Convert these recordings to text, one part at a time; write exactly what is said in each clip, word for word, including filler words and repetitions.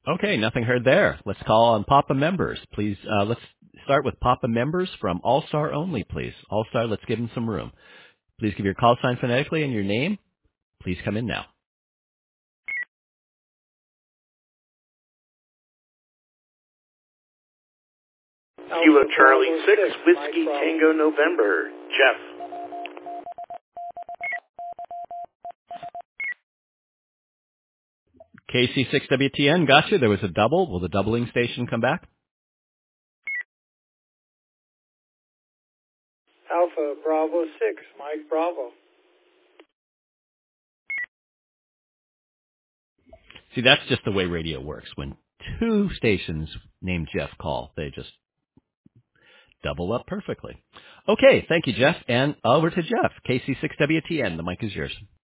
Okay, nothing heard there. Let's call on Papa members. Please, uh, let's start with Papa members from All-Star only, please. All-Star, let's give them some room. Please give your call sign phonetically and your name. Please come in now. Kilo Charlie six, Whiskey Tango November, Jeff. K C six W T N, gotcha. There was a double. Will the doubling station come back? Alpha Bravo six, Mike Bravo. See, that's just the way radio works. When two stations named Jeff call, they just double up perfectly. Okay, thank you, Jeff. And over to Jeff, K C six W T N. The mic is yours.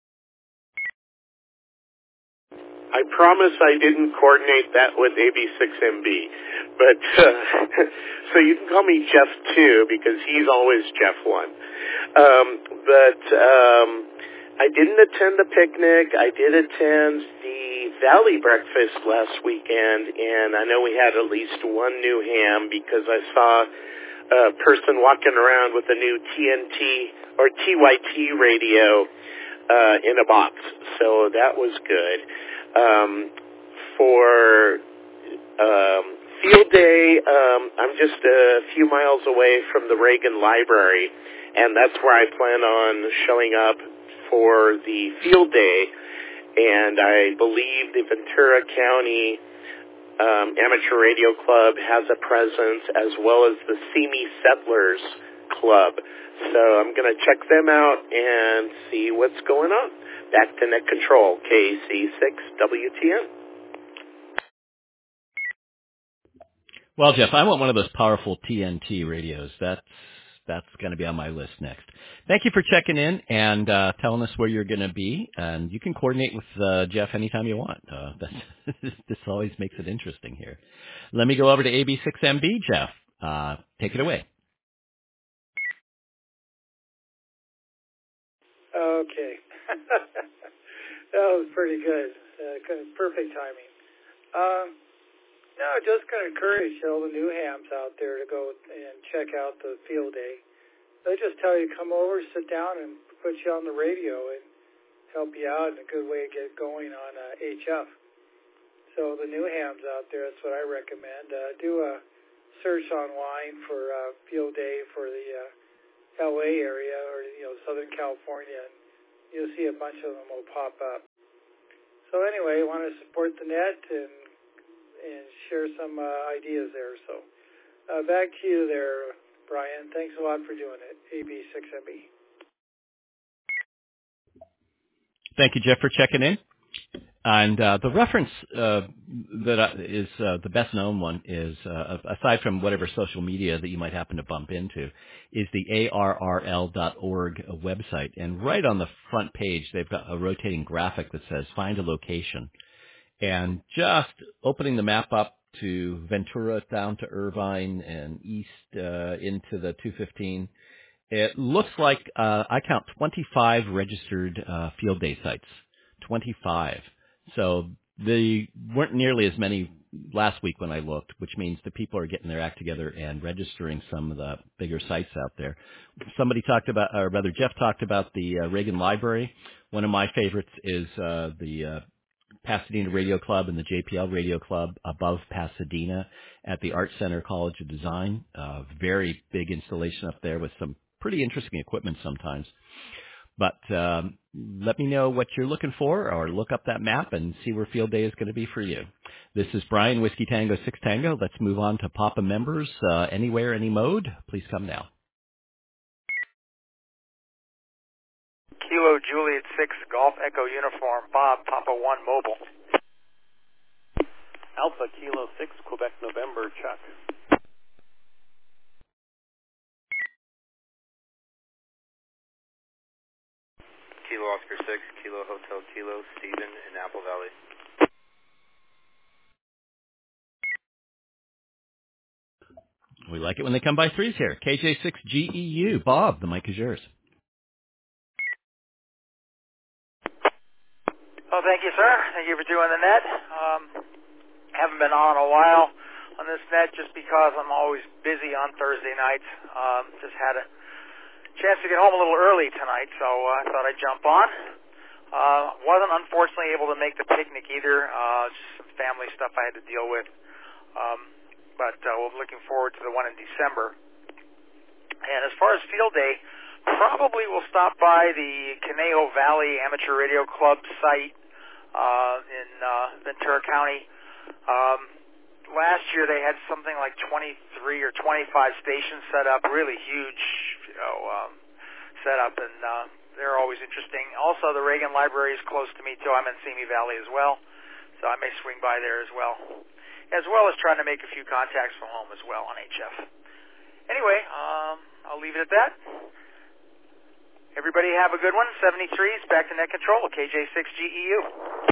I promise I didn't coordinate that with A B six M B, but uh, so you can call me Jeff two because he's always Jeff one. Um, but um, I didn't attend the picnic. I did attend the Valley Breakfast last weekend, and I know we had at least one new ham because I saw a person walking around with a new T N T or T Y T radio uh, in a box, so that was good. Um, for um, field day, um, I'm just a few miles away from the Reagan Library, and that's where I plan on showing up for the field day. And I believe the Ventura County um, Amateur Radio Club has a presence, as well as the Simi Settlers Club. So I'm going to check them out and see what's going on. Back to Net Control, K C six W T N. Well, Jeff, I want one of those powerful T N T radios. That's that's going to be on my list next. Thank you for checking in and uh, telling us where you're going to be. And you can coordinate with uh, Jeff anytime you want. Uh, that's, this always makes it interesting here. Let me go over to A B six M B, Jeff. Uh, take it away. Okay. That was pretty good. Uh, kind of perfect timing. Um, no, just going to encourage all the new hams out there to go and check out the field day. They just tell you come over, sit down, and put you on the radio and help you out in a good way to get going on uh, H F. So the new hams out there, that's what I recommend. Uh, do a search online for uh, field day for the uh, L A area or you know Southern California, and you'll see a bunch of them will pop up. So anyway, I want to support the net and and share some uh, ideas there. So uh, back to you there, Brian. Thanks a lot for doing it, A B six M B. Thank you, Jeff, for checking in. And uh, the reference uh, that uh, is uh, the best known one is, uh, aside from whatever social media that you might happen to bump into, is the A R R L dot org website. And right on the front page, they've got a rotating graphic that says "Find a location." And just opening the map up to Ventura down to Irvine and east uh, into the two fifteen, it looks like uh, I count twenty-five registered uh, field day sites. twenty-five. So they weren't nearly as many last week when I looked, which means the people are getting their act together and registering some of the bigger sites out there. Somebody talked about, or rather Jeff talked about the uh, Reagan Library. One of my favorites is uh, the uh, Pasadena Radio Club and the J P L Radio Club above Pasadena at the Art Center College of Design. Uh, very big installation up there with some pretty interesting equipment sometimes. But um, let me know what you're looking for, or look up that map and see where field day is going to be for you. This is Brian, Whiskey Tango six Tango. Let's move on to Papa members. Uh, anywhere, any mode, please come now. Kilo Juliet six, Golf Echo Uniform, Bob, Papa one Mobile. Alpha Kilo six, Quebec November, Chuck. Kilo Oscar six, Kilo Hotel Kilo, Stephen in Apple Valley. We like it when they come by threes here. K J six G E U. Bob, the mic is yours. Oh, thank you, sir. Thank you for doing the net. Um, Haven't been on in a while on this net just because I'm always busy on Thursday nights. Um, just had a chance to get home a little early tonight, so uh, I thought I'd jump on. Uh, wasn't unfortunately able to make the picnic either. Uh, just some family stuff I had to deal with. Um, but uh, we're looking forward to the one in December. And as far as field day, probably we'll stop by the Conejo Valley Amateur Radio Club site uh, in uh, Ventura County. Um, last year they had something like twenty-three or twenty-five stations set up, really huge, you know, um, set up, and uh, they're always interesting. Also, the Reagan Library is close to me too. I'm in Simi Valley as well, so I may swing by there as well, as well as trying to make a few contacts from home as well on H F. Anyway, um, I'll leave it at that. Everybody have a good one. seventy-threes, back to net control, K J six G E U.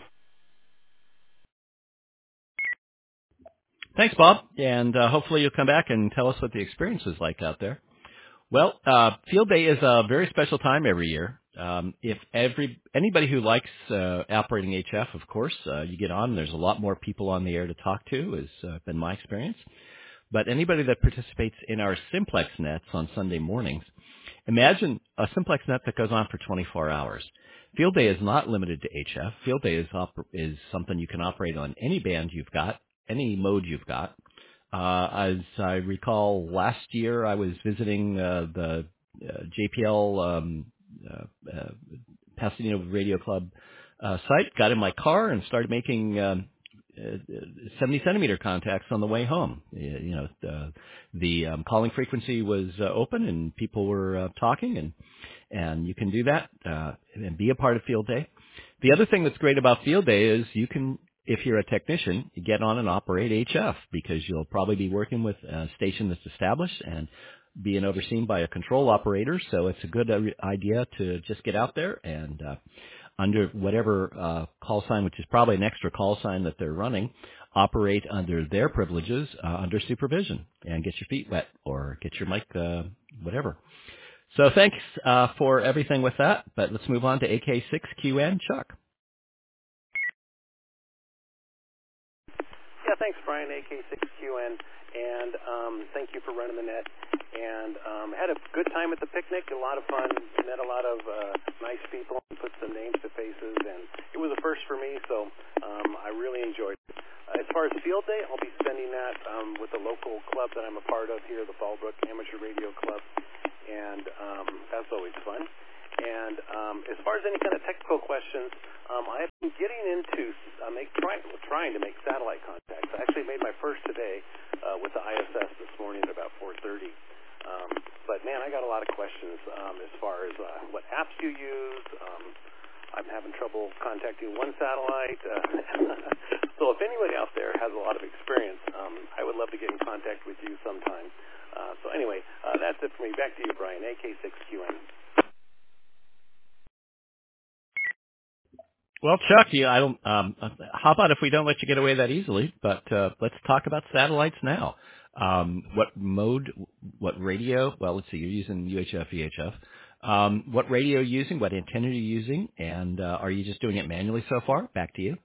Thanks, Bob, and uh, hopefully you'll come back and tell us what the experience is like out there. Well, uh, Field Day is a very special time every year. Um, if every anybody who likes uh, operating H F, of course, uh, you get on. There's a lot more people on the air to talk to, has uh, been my experience. But anybody that participates in our Simplex nets on Sunday mornings, imagine a Simplex net that goes on for twenty-four hours. Field Day is not limited to H F. Field Day is op- is something you can operate on any band you've got, any mode you've got. Uh, as I recall, last year I was visiting uh, the uh, J P L um, uh, uh, Pasadena Radio Club uh, site, got in my car and started making um, uh, seventy centimeter contacts on the way home. You know, the, the um, calling frequency was uh, open and people were uh, talking, and and you can do that uh, and be a part of Field Day. The other thing that's great about Field Day is you can, if you're a technician, you get on and operate H F because you'll probably be working with a station that's established and being overseen by a control operator. So it's a good uh, idea to just get out there and uh, under whatever uh, call sign, which is probably an extra call sign that they're running, operate under their privileges, uh, under supervision, and get your feet wet or get your mic, uh, whatever. So thanks uh, for everything with that, but let's move on to A K six Q N. Chuck. Yeah, thanks, Brian, A K six Q N, and um, thank you for running the net. And um, had a good time at the picnic, a lot of fun, met a lot of uh, nice people, and put some names to faces, and it was a first for me, so um, I really enjoyed it. Uh, as far as Field Day, I'll be spending that um, with the local club that I'm a part of here, the Fallbrook Amateur Radio Club, and um, that's always fun. And um, as far as any kind of technical questions, um, I've been getting into uh, make, try, trying to make satellite contacts. I actually made my first today uh, with the I S S this morning at about four thirty. Um, but, man, I got a lot of questions um, as far as uh, what apps you use. Um, I'm having trouble contacting one satellite. Uh, so if anybody out there has a lot of experience, um, I would love to get in contact with you sometime. Uh, so anyway, uh, that's it for me. Back to you, Brian, A K six Q N. Well, Chuck, you, I don't. Um, how about if we don't let you get away that easily? But uh, let's talk about satellites now. Um, what mode? What radio? Well, let's see. You're using U H F, V H F. Um, what radio are you using? What antenna are you using? And uh, are you just doing it manually so far? Back to you.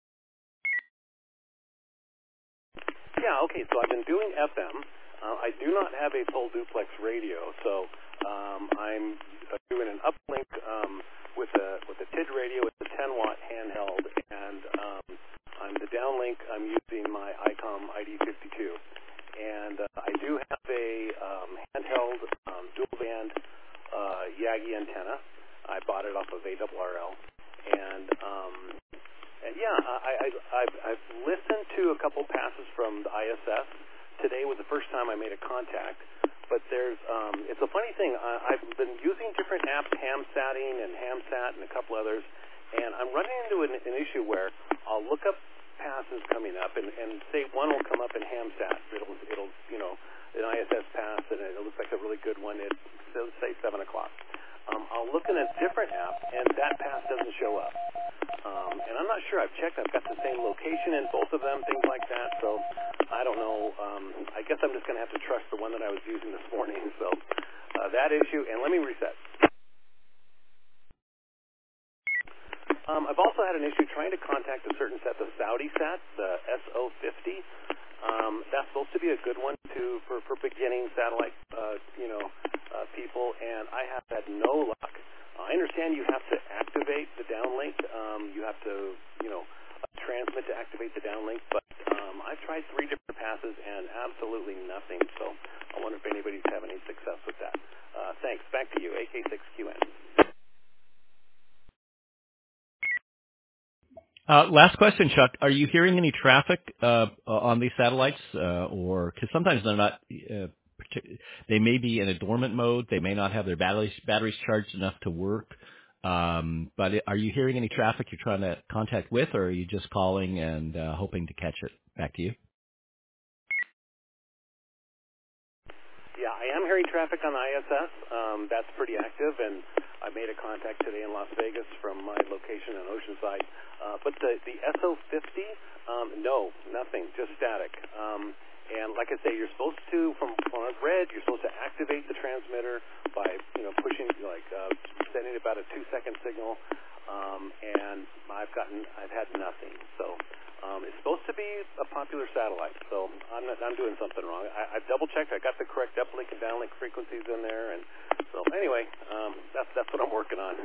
Yeah. Okay. So I've been doing F M. Uh, I do not have a full duplex radio, so um, I'm uh, doing an uplink um, with a with a T I D radio. It's a ten watt handheld, and um, on the downlink, I'm using my ICOM I D fifty-two, and uh, I do have a um, handheld um, dual band uh, Yagi antenna. I bought it off of A R R L, and um, and yeah, I, I, I've, I've listened to a couple passes from the I S S. Today was the first time I made a contact, but there's, um, it's a funny thing. I, I've been using different apps, HamSatting and HamSat and a couple others, and I'm running into an, an issue where I'll look up passes coming up, and, and say one will come up in HamSat. It'll, it'll, you know, an I S S pass, and it looks like a really good one at, say, seven o'clock. Um, I'll look in a different app, and that pass doesn't show up. Um, and I'm not sure. I've checked. I've got the same location in both of them, things like that. So I don't know. Um, I guess I'm just going to have to trust the one that I was using this morning. So uh, that issue, and let me reset. Um, I've also had an issue trying to contact a certain set, the Saudi sat, the S O fifty. activate the downlink, but um, I've tried three different passes and absolutely nothing. So I wonder if anybody's having any success with that. Uh, thanks. Back to you, A K six Q N. Uh, last question, Chuck. Are you hearing any traffic uh, on these satellites, uh, or because sometimes they're not? Uh, partic- they may be in a dormant mode. They may not have their batteries batteries charged enough to work. Um, but it, are you hearing any traffic you're trying to contact with, or are you just calling and uh, hoping to catch it? Back to you. Yeah, I am hearing traffic on I S S. Um, that's pretty active, and I made a contact today in Las Vegas from my location in Oceanside. Uh, but the, the S O fifty, um, no, nothing, just static. Um, and like I say, you're supposed to, from when I've read, you're supposed to activate the transmitter by, you know, pushing, like, uh, sending about a two-second signal. Um, and I've gotten, I've had nothing. So um, it's supposed to be a popular satellite. So I'm not, I'm doing something wrong. I, I've double-checked. I got the correct uplink and downlink frequencies in there. And so anyway, um, that's that's what I'm working on.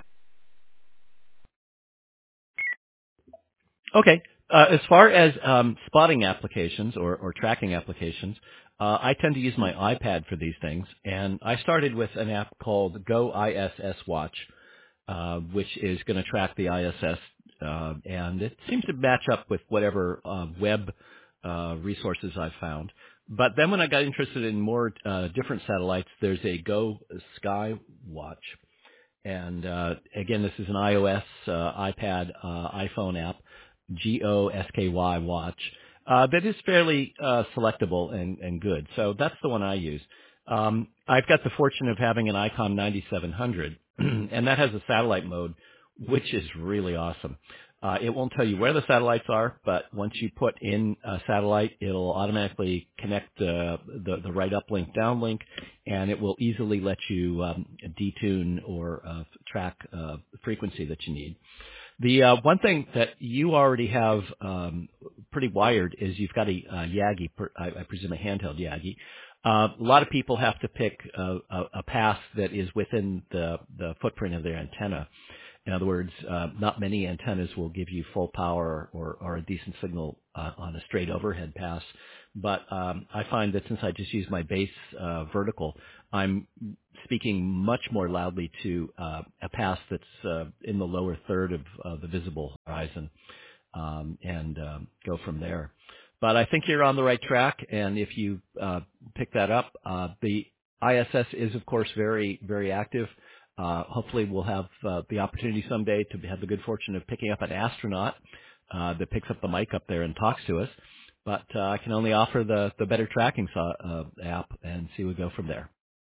Okay. Uh, as far as um, spotting applications or, or tracking applications, uh, I tend to use my iPad for these things, and I started with an app called Go I S S Watch, uh, which is going to track the I S S, uh, and it seems to match up with whatever uh, web uh, resources I've found. But then when I got interested in more uh, different satellites, there's a Go Sky Watch. And uh, again, this is an iOS, uh, iPad, uh, iPhone app, G O S K Y Watch, uh, that is fairly uh, selectable and, and good. So that's the one I use. Um, I've got the fortune of having an ICOM ninety-seven hundred, and that has a satellite mode, which is really awesome. Uh, it won't tell you where the satellites are, but once you put in a satellite, it'll automatically connect uh, the, the right uplink, downlink, and it will easily let you um, detune or uh, track uh, the frequency that you need. The uh, one thing that you already have um, pretty wired is you've got a uh, Yagi, per, I, I presume a handheld Yagi. Uh, a lot of people have to pick a, a, a path that is within the, the footprint of their antenna. In other words, uh, not many antennas will give you full power or, or a decent signal uh, on a straight overhead pass. But um, I find that since I just use my base uh, vertical, I'm speaking much more loudly to uh, a pass that's uh, in the lower third of uh, the visible horizon, um, and um, go from there. But I think you're on the right track, and if you uh, pick that up, uh, the I S S is, of course, very, very active. Uh, hopefully we'll have uh, the opportunity someday to have the good fortune of picking up an astronaut uh, that picks up the mic up there and talks to us. But uh, I can only offer the, the better tracking so, uh, app and see we go from there.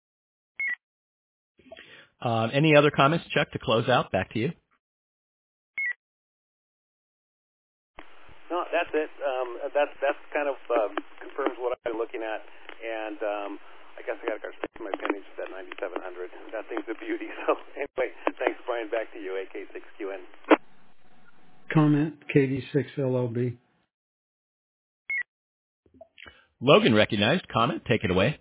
Uh, any other comments, Chuck, to close out? Back to you. No, that's it. Um, that's that's kind of um, confirms what I'm looking at, and um, I guess I got to stick to my pennies for that ninety-seven hundred. That thing's a beauty. So anyway, thanks, Brian. Back to you, A K six Q N. Comment, K D six L L B. Logan recognized. Comment, take it away.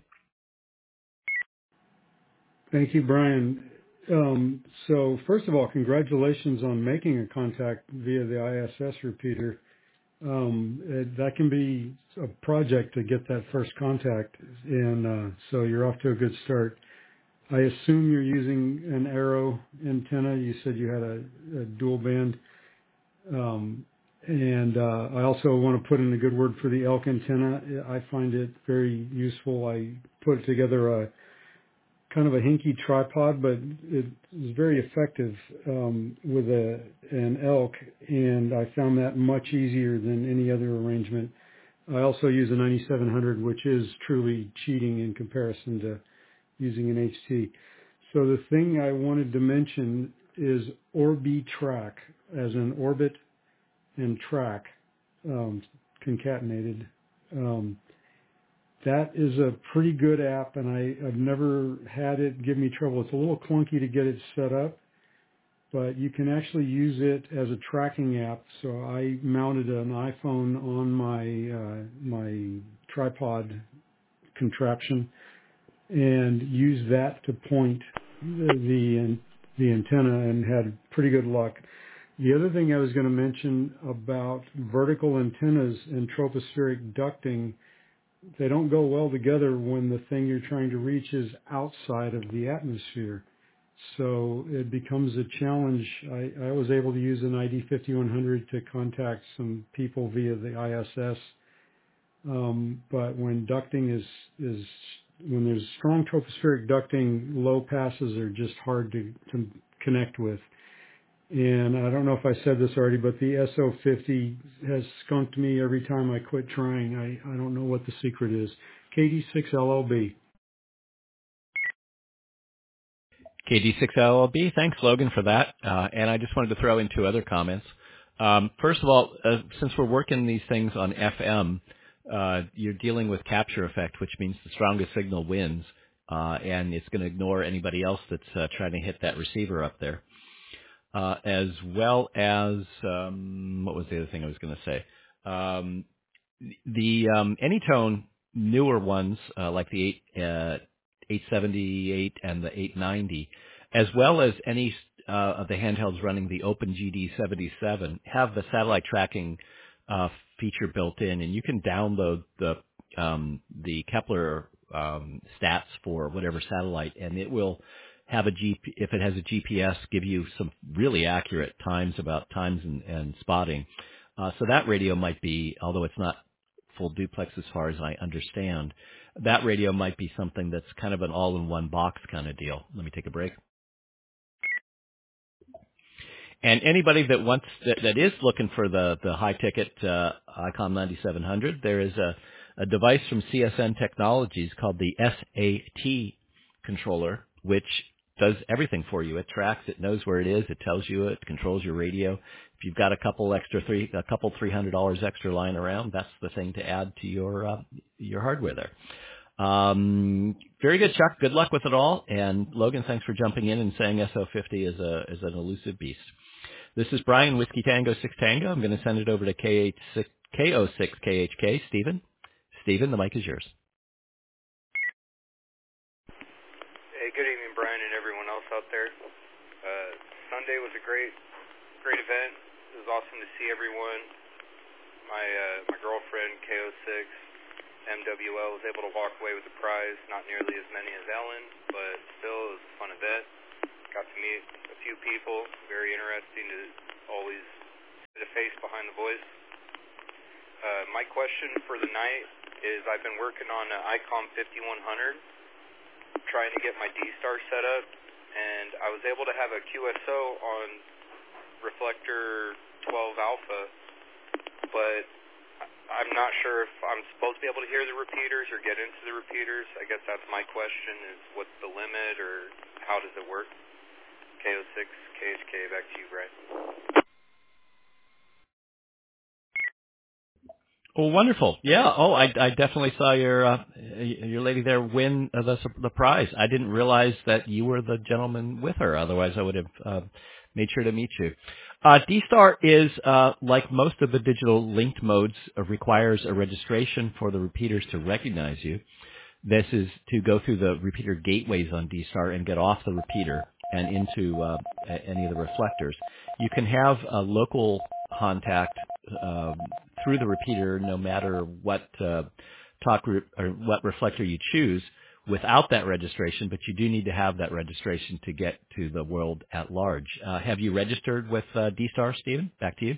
Thank you, Brian. Um, so first of all, congratulations on making a contact via the I S S repeater. Um, it, that can be a project to get that first contact, and uh, so you're off to a good start. I assume you're using an Arrow antenna. You said you had a, a dual band. Um, and uh, I also want to put in a good word for the Elk antenna. I find it very useful. I put together a kind of a hinky tripod, but it is very effective um, with a, an Elk, and I found that much easier than any other arrangement. I also use a ninety-seven hundred, which is truly cheating in comparison to using an H T. So the thing I wanted to mention is OrbiTrack, as in orbit and track, um, concatenated. Um, That is a pretty good app, and I, I've never had it give me trouble. It's a little clunky to get it set up, but you can actually use it as a tracking app. So I mounted an iPhone on my uh, my tripod contraption and used that to point the the, the antenna, and had pretty good luck. The other thing I was going to mention about vertical antennas and tropospheric ducting, they don't go well together when the thing you're trying to reach is outside of the atmosphere. So it becomes a challenge. I, I was able to use an I D fifty-one hundred to contact some people via the I S S. Um, but when ducting is, is, when there's strong tropospheric ducting, low passes are just hard to, to connect with. And I don't know if I said this already, but the S O fifty has skunked me every time I quit trying. I, I don't know what the secret is. K D six L L B. K D six L L B, thanks, Logan, for that. Uh, and I just wanted to throw in two other comments. Um, first of all, uh, since we're working these things on F M, uh, you're dealing with capture effect, which means the strongest signal wins, uh, and it's going to ignore anybody else that's uh, trying to hit that receiver up there. Uh, as well as, um, what was the other thing I was going to say? Um, the um, Anytone newer ones, uh, like the eight, uh, eight seventy-eight and the eight ninety, as well as any uh, of the handhelds running the Open G D seventy-seven, have the satellite tracking uh, feature built in, and you can download the um, the Kepler um, stats for whatever satellite, and it will have a G P, if it has a G P S, give you some really accurate times about times and, and spotting. Uh, so that radio might be, although it's not full duplex as far as I understand, that radio might be something that's kind of an all-in-one box kind of deal. Let me take a break. And anybody that wants that, that is looking for the the high-ticket uh, ICOM ninety-seven hundred, there is a, a device from C S N Technologies called the S A T controller, which does everything for you. It tracks, it knows where it is, it tells you, it controls your radio. If you've got a couple extra three, a couple three hundred dollars extra lying around, that's the thing to add to your uh, your hardware there. Um, very good, Chuck. Good luck with it all. And Logan, thanks for jumping in and saying S O fifty is a is an elusive beast. This is Brian, Whiskey Tango six Tango. I'm going to send it over to K O six K H K. Stephen, Stephen, the mic is yours. Hey, good evening, Brian, and everyone else out there. Uh, Sunday was a great, great event. It was awesome to see everyone. My uh, my girlfriend, K O six M W L, was able to walk away with the prize. Not nearly as many as Ellen, but still, it was a fun event. Got to meet a few people. Very interesting to always see the face behind the voice. Uh, my question for the night is I've been working on an ICOM fifty-one hundred, trying to get my D-Star set up, and I was able to have a Q S O on reflector twelve alpha, but I'm not sure if I'm supposed to be able to hear the repeaters or get into the repeaters. I guess that's my question, is what's the limit, or how does it work? K O six K H K, back to you, Brian. Oh, wonderful! Yeah. Oh, I, I definitely saw your uh, your lady there win uh, the the prize. I didn't realize that you were the gentleman with her. Otherwise, I would have uh, made sure to meet you. Uh, D-Star is uh, like most of the digital linked modes, uh, requires a registration for the repeaters to recognize you. This is to go through the repeater gateways on D-Star and get off the repeater and into uh, any of the reflectors. You can have a local contact um, through the repeater, no matter what uh, talk re- or what reflector you choose, without that registration. But you do need to have that registration to get to the world at large. Uh, have you registered with uh, D-Star, Stephen? Back to you.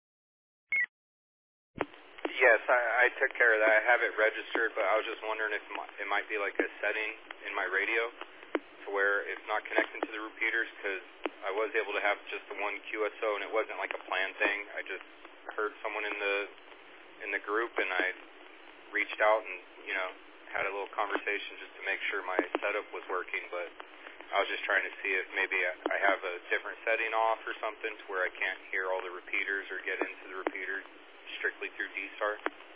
Yes, I, I took care of that. I have it registered, but I was just wondering if it might be like a setting in my radio to where it's not connecting to the repeaters, because I was able to have just the one Q S O, and it wasn't like a planned thing. I just heard someone in the in the group, and I reached out and, you know, had a little conversation just to make sure my setup was working, but I was just trying to see if maybe I have a different setting off or something to where I can't hear all the repeaters or get into the repeaters strictly through D-Star.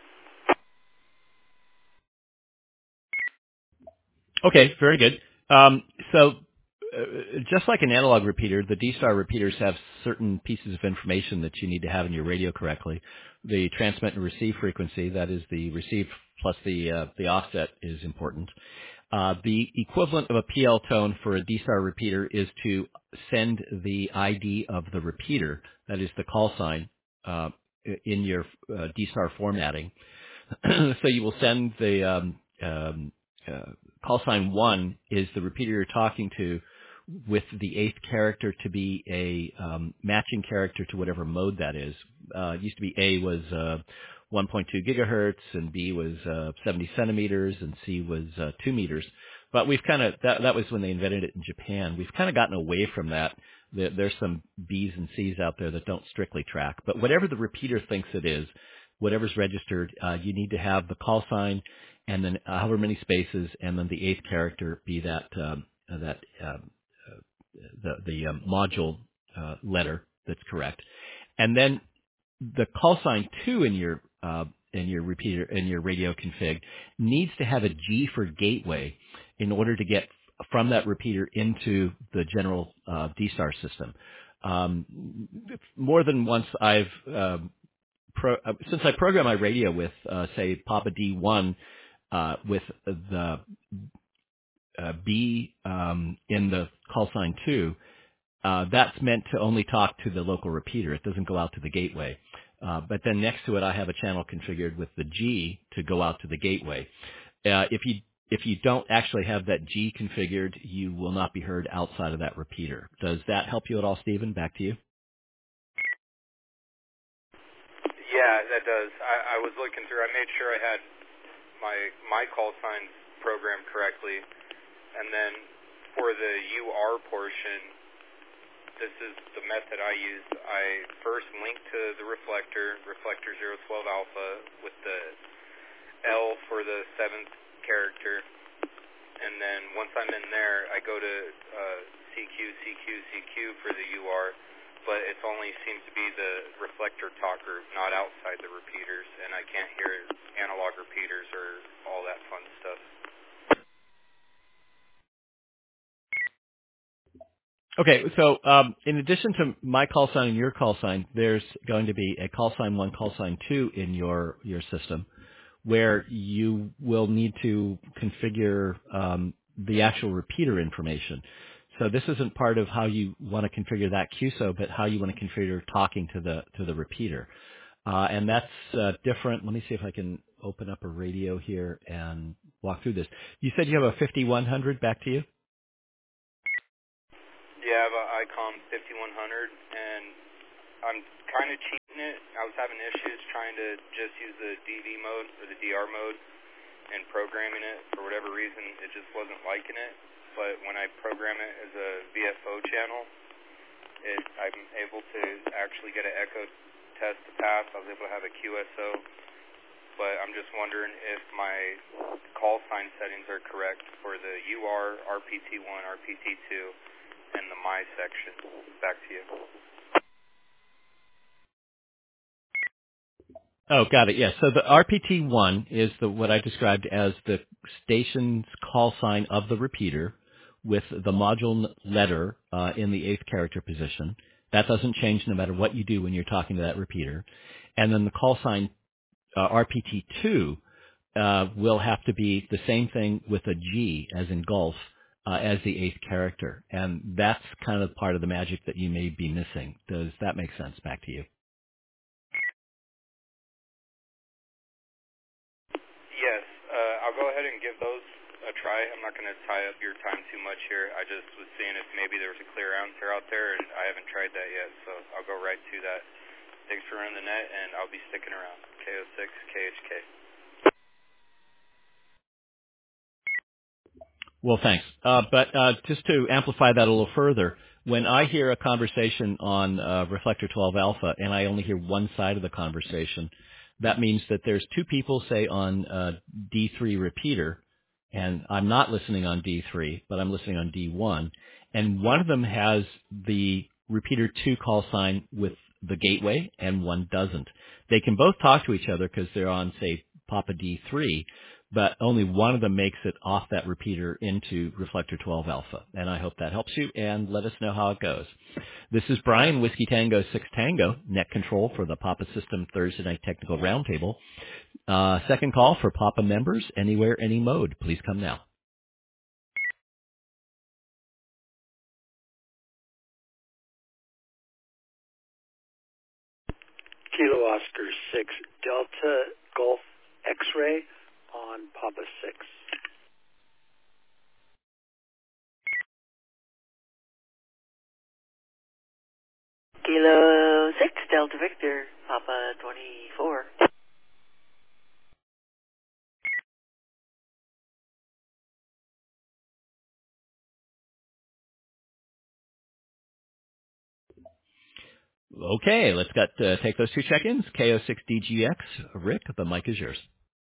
Okay, very good. Um, so uh, just like an analog repeater, the D-Star repeaters have certain pieces of information that you need to have in your radio correctly. The transmit and receive frequency, that is the receive plus the uh, the offset, is important. Uh, the equivalent of a P L tone for a D S A R repeater is to send the I D of the repeater, that is the call sign, uh, in your uh, D S A R formatting. So you will send the um, um, uh, call sign one is the repeater you're talking to, with the eighth character to be a um, matching character to whatever mode that is. Uh, it used to be A was uh, one point two gigahertz, and B was uh, seventy centimeters, and C was uh, two meters. But we've kind of that, that was when they invented it in Japan. We've kind of gotten away from that. There, there's some B's and C's out there that don't strictly track. But whatever the repeater thinks it is, whatever's registered, uh, you need to have the call sign, and then however many spaces, and then the eighth character be that um, uh, that um, the the um, module uh, letter that's correct, and then the call sign two in your uh, in your repeater in your radio config needs to have a G for gateway in order to get from that repeater into the general uh, D S A R system. Um, more than once, I've um, pro, uh, since I program my radio with uh, say Papa D one uh, with the uh, B um, in the call sign two. Uh, that's meant to only talk to the local repeater. It doesn't go out to the gateway. Uh, but then next to it, I have a channel configured with the G to go out to the gateway. Uh, if you if you don't actually have that G configured, you will not be heard outside of that repeater. Does that help you at all, Stephen? Back to you. Yeah, that does. I, I was looking through. I made sure I had my my call signs programmed correctly, and then for the U R portion, this is the method I use. I first link to the reflector, reflector zero twelve alpha, with the L for the seventh character. And then once I'm in there, I go to uh, C Q, C Q, C Q for the U R, but it only seems to be the reflector talk group, not outside the repeaters, and I can't hear analog repeaters or all that fun stuff. Okay, so um, in addition to my call sign and your call sign, there's going to be a call sign one, call sign two in your, your system, where you will need to configure um, the actual repeater information. So this isn't part of how you want to configure that Q S O, but how you want to configure talking to the to the repeater, uh, and that's uh, different. Let me see if I can open up a radio here and walk through this. You said you have a fifty-one hundred. Back to you. Yeah, I have an ICOM fifty-one hundred, and I'm kind of cheating it. I was having issues trying to just use the D V mode or the D R mode and programming it. For whatever reason, it just wasn't liking it. But when I program it as a V F O channel, it, I'm able to actually get an echo test to pass. I was able to have a Q S O. But I'm just wondering if my call sign settings are correct for the U R, R P T one, R P T two, and the My section. Back to you. Oh, got it. Yes. So the R P T one is the what I described as the station's call sign of the repeater with the module letter uh, in the eighth character position. That doesn't change no matter what you do when you're talking to that repeater. And then the call sign uh, R P T two uh, will have to be the same thing with a G, as in golf, uh, as the eighth character. And that's kind of part of the magic that you may be missing. Does that make sense? Back to you. Yes, uh, I'll go ahead and give those a try. I'm not going to tie up your time too much here. I just was seeing if maybe there was a clear answer out there, and I haven't tried that yet, so I'll go right to that. Thanks for running the net, and I'll be sticking around. K O six K H K. Well, thanks. Uh, but uh, just to amplify that a little further, when I hear a conversation on uh, Reflector twelve Alpha and I only hear one side of the conversation, that means that there's two people, say, on uh, D three repeater, and I'm not listening on D three, but I'm listening on D one, and one of them has the repeater two call sign with the gateway, and one doesn't. They can both talk to each other because they're on, say, Papa D three, but only one of them makes it off that repeater into Reflector twelve Alpha. And I hope that helps you, and let us know how it goes. This is Brian, Whiskey Tango six Tango, Net Control for the Papa System Thursday Night Technical Roundtable. Uh, second call for Papa members, anywhere, any mode. Please come now. Kilo Oscar six, Delta Golf X-ray on Papa six. Kilo six, Delta Victor, Papa twenty-four. Okay, let's got uh, take those two check-ins. K O six D G X, Rick, the mic is yours.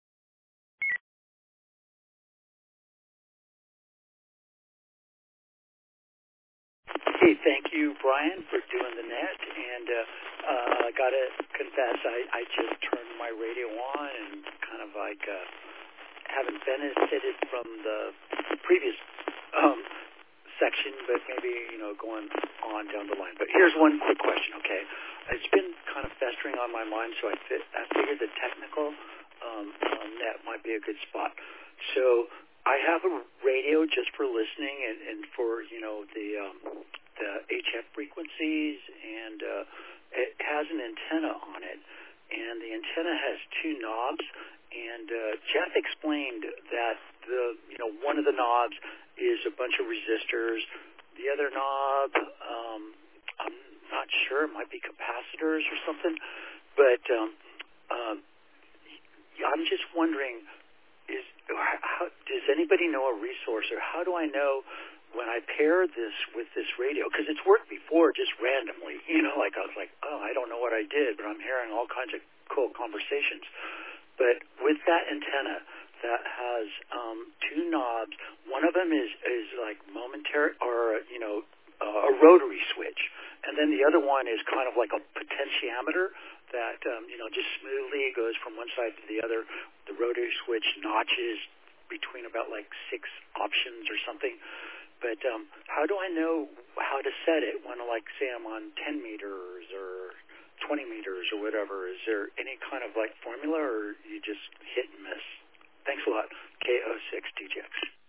Hey, thank you, Brian, for doing the net. And uh, uh, I got to confess, I, I just turned my radio on and kind of like uh, haven't benefited from the previous um, section, but maybe, you know, going on down the line. But here's one quick question, okay? It's been kind of festering on my mind, so I, fit, I figured the technical um, um, net might be a good spot. So I have a radio just for listening and, and for, you know, the um, the H F frequencies, and uh, it has an antenna on it, and the antenna has two knobs, and uh, Jeff explained that the, you know, one of the knobs is a bunch of resistors, the other knob, um, I'm not sure, it might be capacitors or something, but um, um, I'm just wondering, is how, does anybody know a resource, or how do I know when I pair this with this radio? Because it's worked before just randomly, you know, like I was like, oh, I don't know what I did, but I'm hearing all kinds of cool conversations. But with that antenna that has um, two knobs, one of them is, is like momentary, or, you know, uh, a rotary switch, and then the other one is kind of like a potentiometer that, um, you know, just smoothly goes from one side to the other. The rotary switch notches between about like six options or something. But um, how do I know how to set it when, like, say I'm on ten meters or twenty meters or whatever? Is there any kind of, like, formula, or you just hit and miss? Thanks a lot. K O six D J X.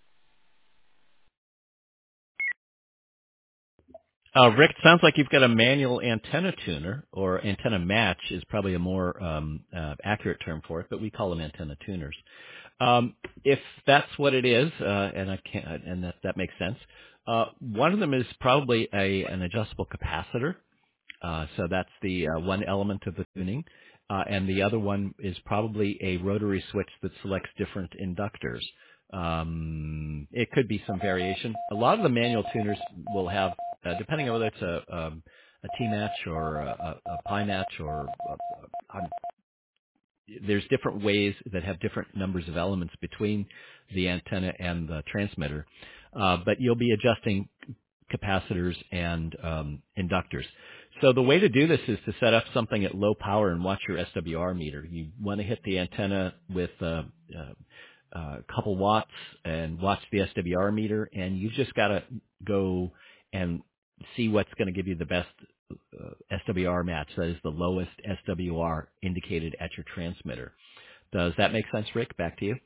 Uh, Rick, it sounds like you've got a manual antenna tuner, or antenna match is probably a more um, uh, accurate term for it, but we call them antenna tuners. Um, if that's what it is, uh, and I can't, and that, that makes sense, uh, one of them is probably a, an adjustable capacitor. Uh, so that's the uh, one element of the tuning. Uh, and the other one is probably a rotary switch that selects different inductors. Um, it could be some variation. A lot of the manual tuners will have, uh, depending on whether it's a, um, a T-match or a, a, a pi-match or a, a, there's different ways that have different numbers of elements between the antenna and the transmitter. Uh, but you'll be adjusting capacitors and um, inductors. So the way to do this is to set up something at low power and watch your S W R meter. You want to hit the antenna with a, a, a couple watts and watch the S W R meter, and you've just got to go and see what's going to give you the best uh, S W R match, that is the lowest S W R indicated at your transmitter. Does that make sense, Rick? Back to you.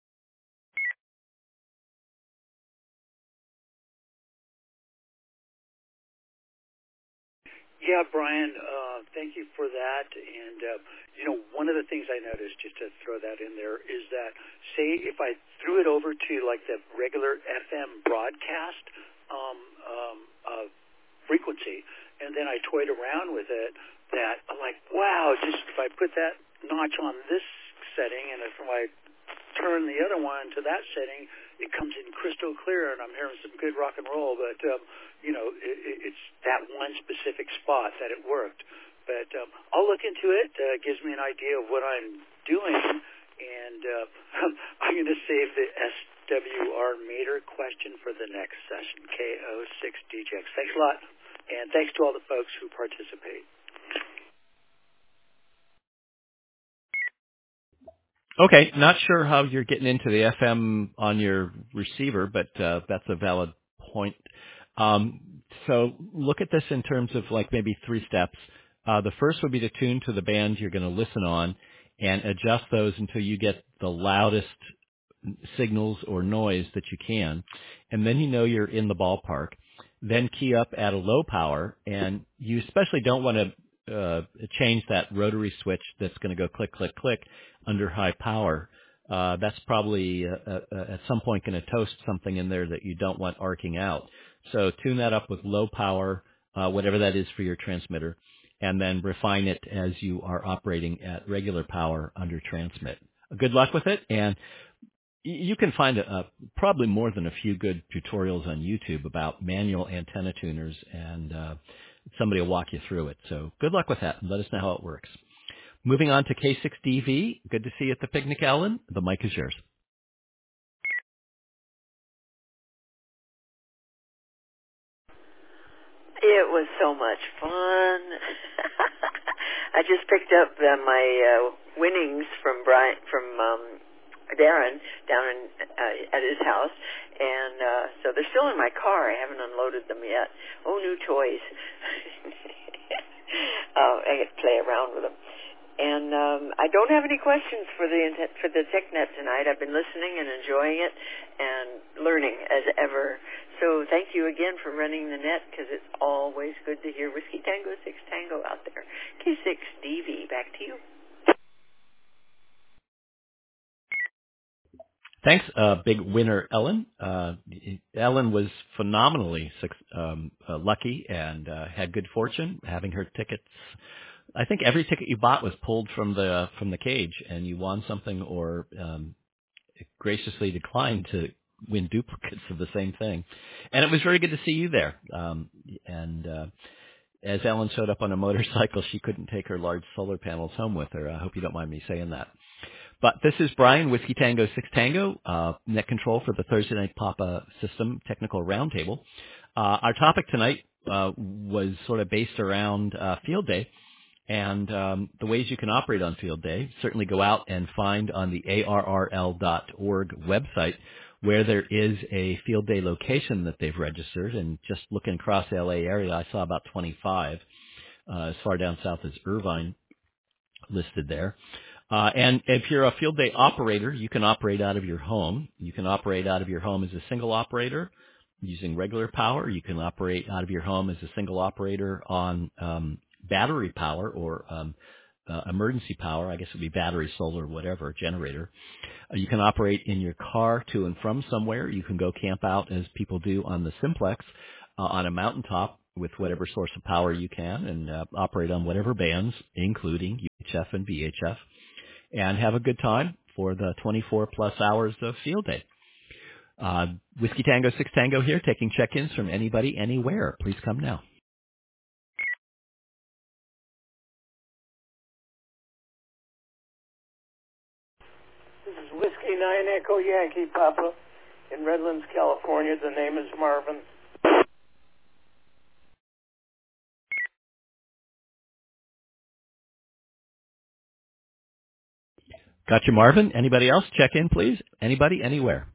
Yeah, Brian, uh, thank you for that. And, uh, you know, one of the things I noticed, just to throw that in there, is that, say, if I threw it over to, like, the regular F M broadcast um, um, uh, frequency, and then I toyed around with it, that I'm like, wow, just if I put that notch on this setting, and if I turn the other one to that setting, it comes in crystal clear, and I'm hearing some good rock and roll, but, um, you know, it, it's that one specific spot that it worked. But um, I'll look into it. Uh, it gives me an idea of what I'm doing, and uh, I'm going to save the S W R meter question for the next session, K O six D J X. Thanks a lot, and thanks to all the folks who participate. Okay, not sure how you're getting into the F M on your receiver, but uh, that's a valid point. Um, so look at this in terms of like maybe three steps. Uh, the first would be to tune to the band you're going to listen on and adjust those until you get the loudest signals or noise that you can, and then you know you're in the ballpark. Then key up at a low power, and you especially don't want to uh, change that rotary switch that's going to go click, click, click under high power, uh, that's probably uh, uh, at some point going to toast something in there that you don't want arcing out. So tune that up with low power, uh, whatever that is for your transmitter, and then refine it as you are operating at regular power under transmit. Good luck with it, and you can find a, a, probably more than a few good tutorials on YouTube about manual antenna tuners, and uh, somebody will walk you through it. So good luck with that, and let us know how it works. Moving on to K six D V. Good to see you at the picnic, Ellen. The mic is yours. It was so much fun. I just picked up uh, my uh, winnings from Brian, from um, Darren down in, uh, at his house, and uh, so they're still in my car. I haven't unloaded them yet. Oh, new toys. uh, I get to play around with them. And um, I don't have any questions for the for the TechNet tonight. I've been listening and enjoying it and learning as ever. So thank you again for running the net, because it's always good to hear Whiskey Tango six Tango out there. K six D V, back to you. Thanks, uh, big winner, Ellen. Uh, Ellen was phenomenally um, uh, lucky and uh, had good fortune having her tickets. I think every ticket you bought was pulled from the from the cage, and you won something or um, graciously declined to win duplicates of the same thing. And it was very good to see you there. Um, and uh, as Ellen showed up on a motorcycle, she couldn't take her large solar panels home with her. I hope you don't mind me saying that. But this is Brian, Whiskey Tango six Tango, uh, net control for the Thursday Night Papa System Technical Roundtable. Uh, our topic tonight uh, was sort of based around uh, Field Day. And um, the ways you can operate on Field Day. Certainly go out and find on the A R R L dot org website where there is a Field Day location that they've registered. And just looking across the L A area, I saw about twenty-five, uh, as far down south as Irvine, listed there. Uh, and if you're a Field Day operator, you can operate out of your home. You can operate out of your home as a single operator using regular power. You can operate out of your home as a single operator on um, battery power or um, uh, emergency power. I guess it would be battery, solar, whatever, generator. Uh, you can operate in your car to and from somewhere. You can go camp out, as people do on the Simplex, uh, on a mountaintop with whatever source of power you can, and uh, operate on whatever bands, including U H F and V H F, and have a good time for the twenty-four plus hours of Field Day. Uh, Whiskey Tango six Tango here, taking check-ins from anybody, anywhere. Please come now. This is Whiskey nine Echo Yankee Papa in Redlands, California. The name is Marvin. Got you, Marvin. Anybody else? Check in, please. Anybody, anywhere.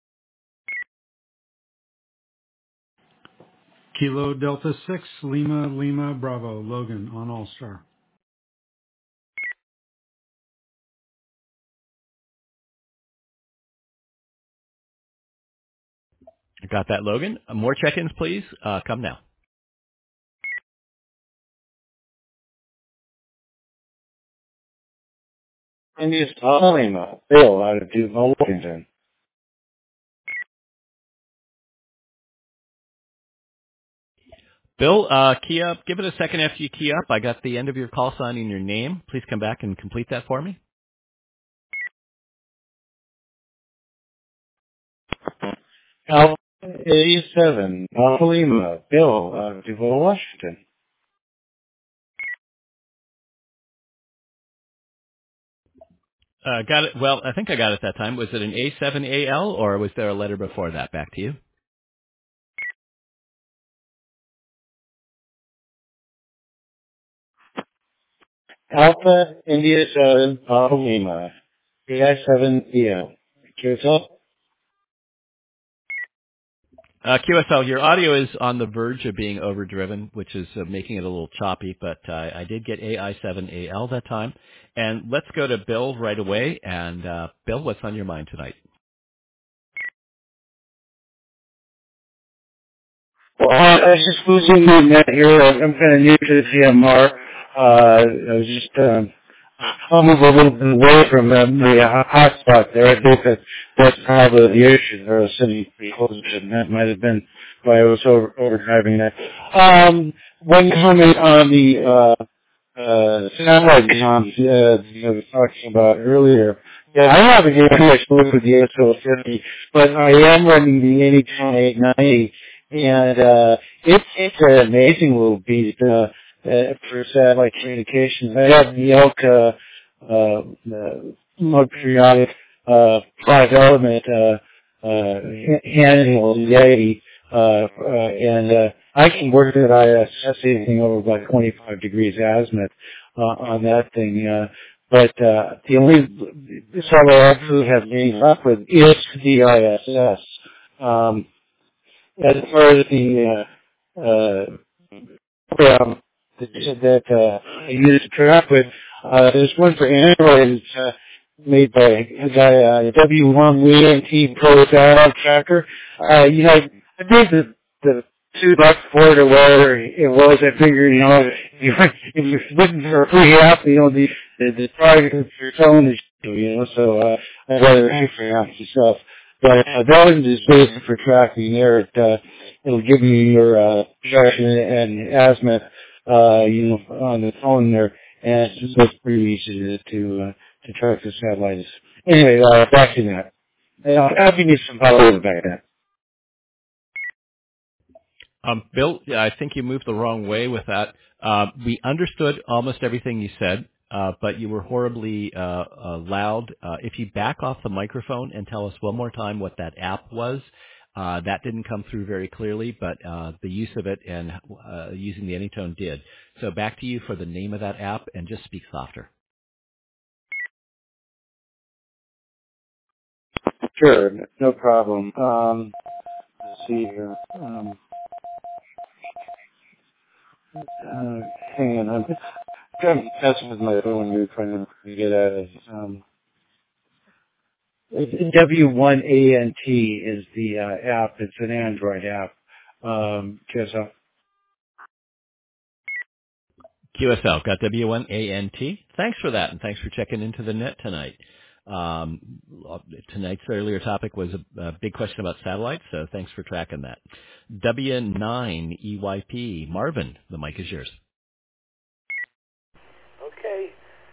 Kilo Delta six, Lima, Lima, Bravo, Logan on All-Star. Got that, Logan. More check-ins, please. Uh, come now. India's Lima, Bill out of Duval, Washington. Bill, uh, key up. Give it a second after you key up. I got the end of your call sign in your name. Please come back and complete that for me. Alpha eighty-seven, Alpha Lima, Bill out of Duval, Washington. Uh, got it. Well, I think I got it that time. Was it an A seven A L, or was there a letter before that? Back to you. Alpha India seven, Alpha Lima, A I seven E L. Q S L? Uh, Q S L, your audio is on the verge of being overdriven, which is uh, making it a little choppy, but uh, I did get A I seven A L that time. And let's go to Bill right away. And uh, Bill, what's on your mind tonight? Well, I was just losing my net here. I'm kind of new to the C M R. Uh, I was just, um, I'll move a little bit away from um, the uh, hotspot there. I think that that's probably the issue. There was sitting pretty close to it, and that might have been why I was over, overdriving that. Um, one comment on the, uh, uh, satellite comms, uh, I was talking about earlier. Yeah, I haven't even exposed with the S O fifty, but I am running the Anytone eight ninety, and, uh, it's, it's an amazing little beast, uh, uh, for satellite communications. I have the Elk, uh, uh, uh, periodic, uh, five element, uh, uh, handheld Yeti, uh, uh, and, uh, I can work at I S S anything over about twenty-five degrees azimuth, uh, on that thing, uh, but, uh, the only satellite I actually have gained up with is the I S S. Um, as far as the, uh, uh, program that, that uh, I use to track with, uh, there's one for Android. It's uh, made by a guy, uh, W one A N T Pro Dial Tracker. Uh, you know, I paid the, the two bucks for it or whatever it was. I figured, you know, if you're, if you're looking for a free app, you know, the, the, the product that you're selling is, you know, so uh, I'd rather pay for apps and stuff. But uh, that one is basic for tracking there. It, uh, it'll give you your uh, direction and azimuth, uh, you know, on the phone there, and it's just pretty easy to to, uh, to track the satellites. Anyway, uh, back to that. Uh, I'll give you some power back then. Um, Bill, yeah, I think you moved the wrong way with that. Uh, we understood almost everything you said, uh, but you were horribly uh, uh, loud. Uh, if you back off the microphone and tell us one more time what that app was, uh, that didn't come through very clearly, but uh, the use of it and uh, using the Anytone did. So back to you for the name of that app, and just speak softer. Sure, no problem. Um, let's see here. Um, uh, hang on, I'm trying to mess with my phone here, trying to get at it. Um, W one A N T is the uh, app. It's an Android app. Um, just, uh, Q S L, got W one A N T. Thanks for that, and thanks for checking into the net tonight. Um, tonight's earlier topic was a, a big question about satellites, so thanks for tracking that. W nine E Y P, Marvin, the mic is yours. Okay,